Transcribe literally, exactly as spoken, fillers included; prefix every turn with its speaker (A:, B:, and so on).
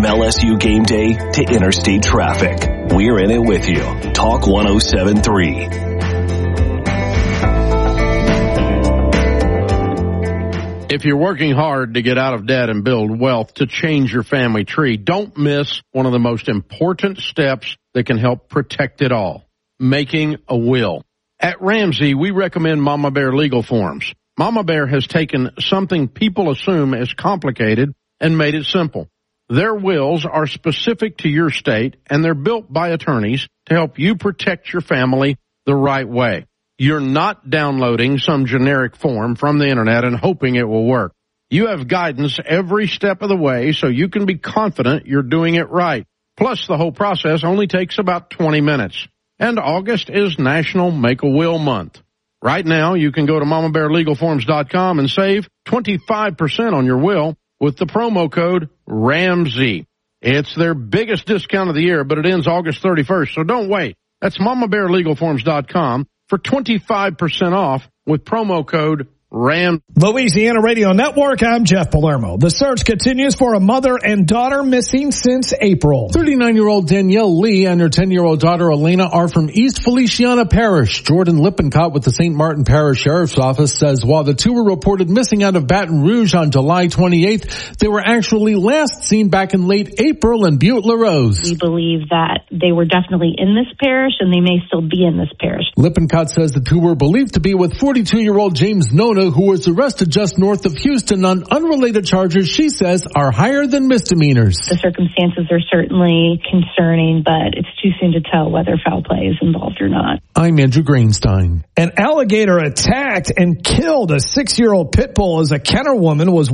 A: L S U game day to interstate traffic. We're in it with you. Talk one oh seven three.
B: If you're working hard to get out of debt and build wealth to change your family tree, don't miss one of the most important steps that can help protect it all, making a will. At Ramsey, we recommend Mama Bear Legal Forms. Mama Bear has taken something people assume is complicated and made it simple. Their wills are specific to your state, and they're built by attorneys to help you protect your family the right way. You're not downloading some generic form from the internet and hoping it will work. You have guidance every step of the way so you can be confident you're doing it right. Plus, the whole process only takes about twenty minutes. And August is National Make a Will Month. Right now, you can go to mama bear legal forms dot com and save twenty-five percent on your will with the promo code RAMSEY. It's their biggest discount of the year, but it ends August thirty-first, so don't wait. That's mama bear legal forms dot com for twenty-five percent off with promo code RAM.
C: Louisiana Radio Network, I'm Jeff Palermo. The search continues for a mother and daughter missing since April.
D: thirty-nine-year-old Danielle Lee and her ten-year-old daughter Elena are from East Feliciana Parish. Jordan Lippincott with the Saint Martin Parish Sheriff's Office says while the two were reported missing out of Baton Rouge on July twenty-eighth, they were actually last seen back in late April in Butte-LaRose.
E: We believe that they were definitely in this parish and they may still be in this parish.
D: Lippincott says the two were believed to be with forty-two-year-old James Nona, who was arrested just north of Houston on unrelated charges she says are higher than misdemeanors.
E: The circumstances are certainly concerning, but it's too soon to tell whether foul play is involved or not.
D: I'm Andrew Greenstein.
C: An alligator attacked and killed a six-year-old pit bull as a Kenner woman was